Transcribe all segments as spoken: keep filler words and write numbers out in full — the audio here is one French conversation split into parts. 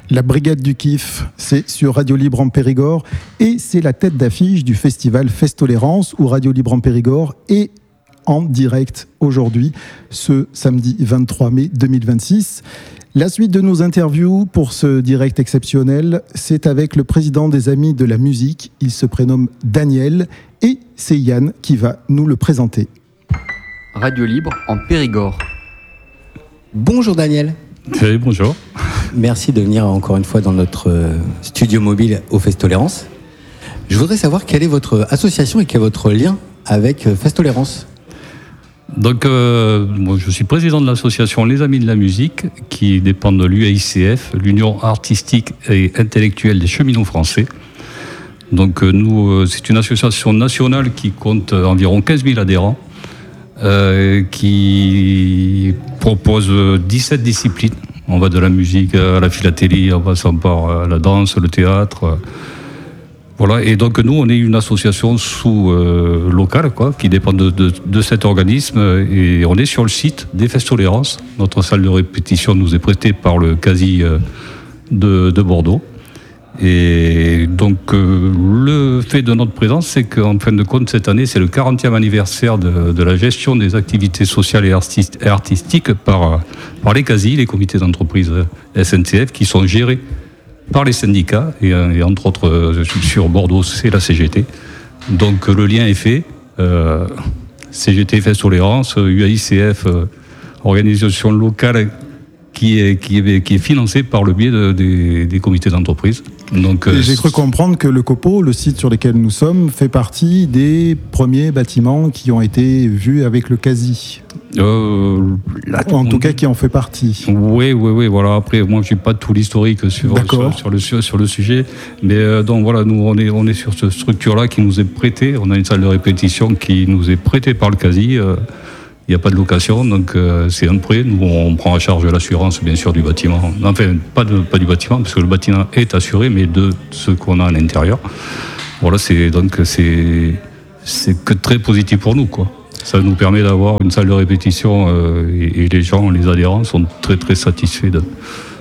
La Brigade du Kiff, c'est sur Radio Libre en Périgord et c'est la tête d'affiche du festival Festolérance où Radio Libre en Périgord est en direct aujourd'hui, ce samedi vingt-trois mai deux mille vingt-six. La suite de nos interviews pour ce direct exceptionnel, c'est avec le président des Amis de la Musique. Il se prénomme Daniel et c'est Yann qui va nous le présenter. Radio Libre en Périgord. Bonjour Daniel. Oui, bonjour. Merci de venir encore une fois dans notre studio mobile au Festolérance. Je voudrais savoir quelle est votre association et quel est votre lien avec Festolérance. Donc, euh, moi, je suis président de l'association Les Amis de la Musique, qui dépend de l'U A I C F, l'Union artistique et intellectuelle des cheminots français. Donc, euh, nous, euh, c'est une association nationale qui compte euh, environ quinze mille adhérents, euh, qui propose dix-sept disciplines. On va de la musique à la philatélie, en passant par la danse, le théâtre. Voilà. Et donc nous, on est une association sous euh, locale, quoi, qui dépend de, de, de cet organisme. Et on est sur le site des Festolérance. Notre salle de répétition nous est prêtée par le CASI euh, de, de Bordeaux. Et donc euh, le fait de notre présence, c'est qu'en fin de compte, cette année, c'est le quarantième anniversaire de, de la gestion des activités sociales et, artist- et artistiques par, par les CASI, les comités d'entreprise S N C F, qui sont gérés par les syndicats, et, et entre autres euh, sur Bordeaux, c'est la C G T. Donc le lien est fait. Euh, C G T Festolérance, U A I C F, euh, organisation locale qui est, qui est, qui est financée par le biais de, des, des comités d'entreprise. Donc, euh, j'ai cru comprendre que le Copo, le site sur lequel nous sommes, fait partie des premiers bâtiments qui ont été vus avec le CASI. Euh, là, en tout cas, qui en fait partie. Oui, oui, oui. Voilà. Après, moi, je n'ai pas tout l'historique sur, sur, sur, le, sur le sujet. Mais euh, donc, voilà, nous, on est, on est sur cette structure-là qui nous est prêtée. On a une salle de répétition qui nous est prêtée par le CASI. Euh, Il n'y a pas de location, donc euh, c'est un prêt. Nous, on prend en charge l'assurance, bien sûr, du bâtiment. Enfin, pas, de, pas du bâtiment, parce que le bâtiment est assuré, mais de ce qu'on a à l'intérieur. Voilà, c'est, donc c'est, c'est que très positif pour nous, quoi. Ça nous permet d'avoir une salle de répétition euh, et, et les gens, les adhérents, sont très, très satisfaits de,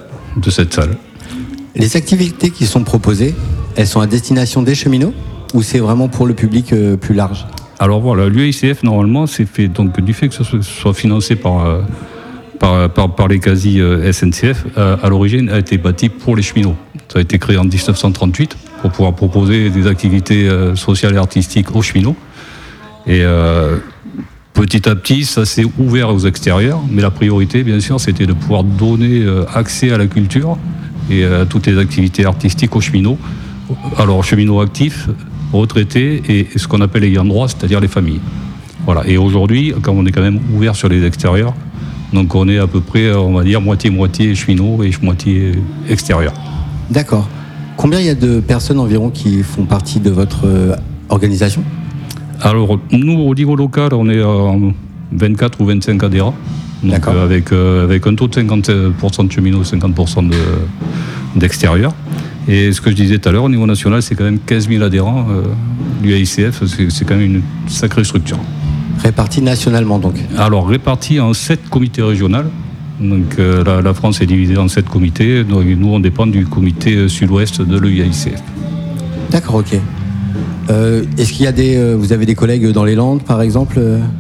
de cette salle. Les activités qui sont proposées, elles sont à destination des cheminots ou c'est vraiment pour le public euh, plus large ? Alors voilà, l'U A I C F, normalement, c'est fait donc du fait que ce soit financé par, euh, par, par, par les CASI euh, S N C F, euh, à l'origine a été bâti pour les cheminots. Ça a été créé en dix-neuf cent trente-huit pour pouvoir proposer des activités euh, sociales et artistiques aux cheminots. Et euh, petit à petit, ça s'est ouvert aux extérieurs, mais la priorité, bien sûr, c'était de pouvoir donner euh, accès à la culture et à toutes les activités artistiques aux cheminots. Alors, cheminots actifs, retraités et ce qu'on appelle ayant droit, c'est-à-dire les familles. Voilà. Et aujourd'hui, quand on est quand même ouvert sur les extérieurs, donc on est à peu près, on va dire, moitié-moitié cheminots et moitié extérieur. D'accord. Combien il y a de personnes environ qui font partie de votre euh, organisation ? Alors, nous, au niveau local, on est à vingt-quatre ou vingt-cinq adhérents. Donc, D'accord. Euh, avec, euh, avec un taux de cinquante pour cent de cheminots, cinquante pour cent de, d'extérieur. Et ce que je disais tout à l'heure, au niveau national, c'est quand même quinze mille adhérents. Euh, L'U A I C F, c'est, c'est quand même une sacrée structure. Répartis nationalement, donc ? Alors, répartis en sept comités régionaux. Donc, euh, la, la France est divisée en sept comités. Donc, nous, on dépend du comité sud-ouest de l'U A I C F. D'accord, ok. Euh, est-ce qu'il y a des... Euh, vous avez des collègues dans les Landes, par exemple ?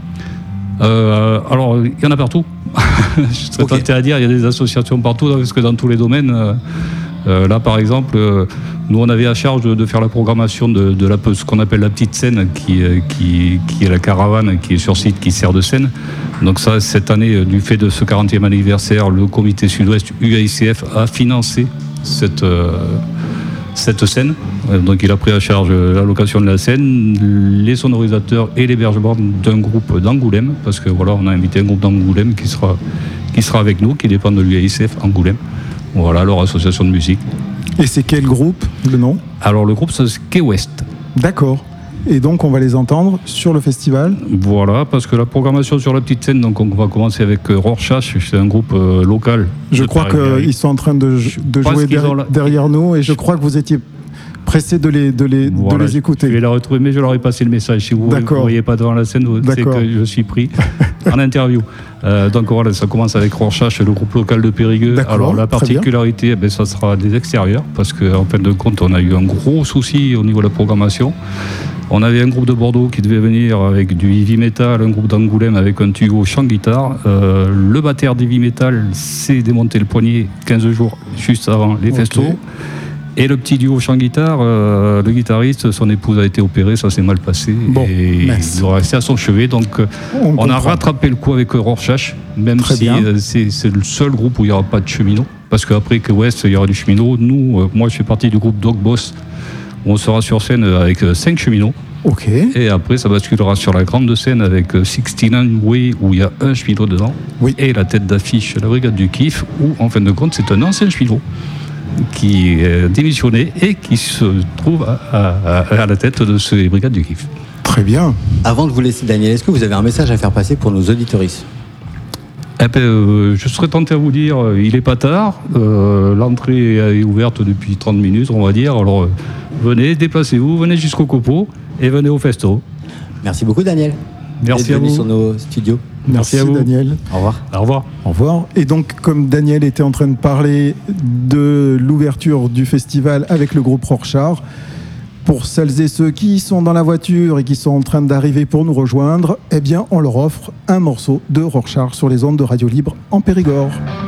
euh, Alors, il y en a partout. Je serais okay. tenté à dire, il y a des associations partout, parce que dans tous les domaines... Euh, Euh, là, par exemple, euh, nous, on avait à charge de, de faire la programmation de, de la, ce qu'on appelle la petite scène, qui, qui, qui est la caravane, qui est sur site, qui sert de scène. Donc ça, cette année, du fait de ce quarantième anniversaire, le comité sud-ouest U A I C F a financé cette, euh, cette scène. Euh, donc il a pris à charge la location de la scène, les sonorisateurs et l'hébergement d'un groupe d'Angoulême, parce que voilà, on a invité un groupe d'Angoulême qui sera, qui sera avec nous, qui dépend de l'U A I C F Angoulême. Voilà, leur association de musique. Et c'est quel groupe, le nom ? Alors le groupe, c'est Quai Ouest. D'accord. Et donc on va les entendre sur le festival ? Voilà, parce que la programmation sur la petite scène, donc on va commencer avec Rorschach, c'est un groupe euh, local. Je crois qu'ils sont en train de, de jouer der- la... derrière nous, et je crois que vous étiez pressé de les, de les, Voilà, de les écouter. Je vais la retrouver, mais je leur ai passé le message. Si vous ne voyez pas devant la scène, c'est que je suis pris en interview. Euh, donc voilà, ça commence avec Rorschach, le groupe local de Périgueux. Alors la particularité, eh bien, ça sera des extérieurs, parce qu'en fin de compte, on a eu un gros souci au niveau de la programmation. On avait un groupe de Bordeaux qui devait venir avec du heavy metal, un groupe d'Angoulême avec un duo chant-guitare. Euh, le batteur d'heavy metal s'est démonté le poignet quinze jours juste avant les festos. Okay. Et le petit duo chant-guitare, euh, le guitariste, son épouse a été opérée, ça s'est mal passé. Bon, et merci. Il doit rester à son chevet. Donc on, on a rattrapé le coup avec Rorschach, même Très si euh, c'est, c'est le seul groupe où il n'y aura pas de cheminot. Parce qu'après que West, il y aura du cheminot. Nous, euh, moi je fais partie du groupe Dog Boss. On sera sur scène avec cinq cheminots. Okay. Et après, ça basculera sur la grande scène avec soixante-neuf Way, où il y a un cheminot dedans. Oui. Et la tête d'affiche, la Brigade du Kiff, où, en fin de compte, c'est un ancien cheminot qui est démissionné et qui se trouve à, à, à la tête de ces Brigades du Kiff. Très bien. Avant de vous laisser, Daniel, est-ce que vous avez un message à faire passer pour nos auditeuristes ? Eh ben, euh, je serais tenté à vous dire, euh, il est pas tard, euh, l'entrée est ouverte depuis trente minutes, on va dire, alors euh, venez, déplacez-vous, venez jusqu'au Copo et venez au Festo. Merci beaucoup, Daniel. Merci à vous. Sur nos studios. Merci, Merci à vous. Daniel. Au revoir. Au revoir. Au revoir. Et donc, comme Daniel était en train de parler de l'ouverture du festival avec le groupe Rorschach, pour celles et ceux qui sont dans la voiture et qui sont en train d'arriver pour nous rejoindre, eh bien, on leur offre un morceau de Rorschach sur les ondes de Radio Libre en Périgord.